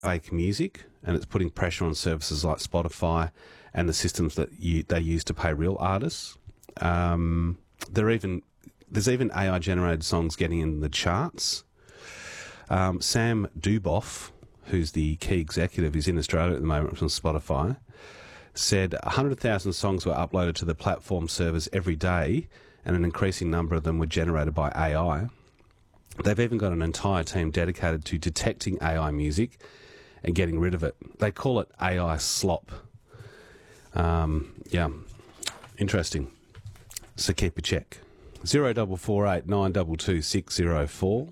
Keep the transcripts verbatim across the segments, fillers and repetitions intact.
fake music, and it's putting pressure on services like Spotify and the systems that you, they use to pay real artists. Um, there are even there's even A I-generated songs getting in the charts. Um, Sam Duboff, who's the key executive, is in Australia at the moment from Spotify, said one hundred thousand songs were uploaded to the platform servers every day, and an increasing number of them were generated by A I. They've even got an entire team dedicated to detecting A I music and getting rid of it. They call it A I slop. Um, yeah, interesting. So keep a check. Zero double four eight nine double two six zero four.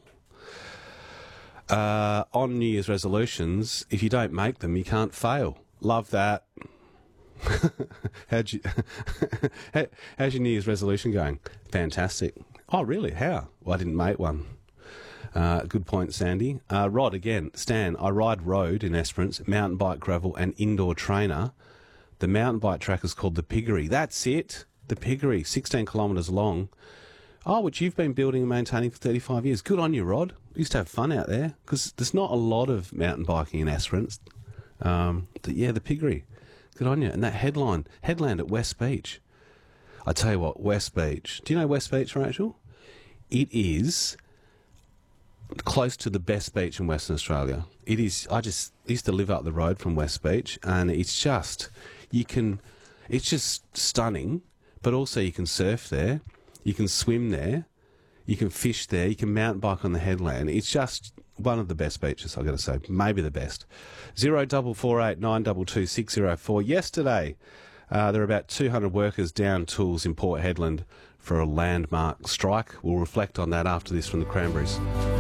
Uh, on New Year's resolutions, if you don't make them, you can't fail. Love that. How'd you, how, how's your New Year's resolution going? Fantastic. Oh, really? How? Well, I didn't make one. Uh, good point, Sandy. Uh, Rod, again, Stan, I ride road in Esperance, mountain bike, gravel and indoor trainer. The mountain bike track is called the Piggery. That's it. The Piggery, sixteen kilometres long. Oh, which you've been building and maintaining for thirty-five years. Good on you, Rod. We used to have fun out there because there's not a lot of mountain biking in Esperance. Um, but yeah, the Piggery. Good on you. And that headline, headland at West Beach. I tell you what, West Beach. Do you know West Beach, Rachel? It is close to the best beach in Western Australia. It is. I just used to live up the road from West Beach, and it's just, you can, it's just stunning, but also you can surf there, you can swim there, you can fish there, you can mountain bike on the headland. It's just one of the best beaches, I've got to say, maybe the best. Zero double four eight nine double two six zero four. Yesterday, uh, there were about two hundred workers down tools in Port Hedland for a landmark strike. We'll reflect on that after this from the Cranberries.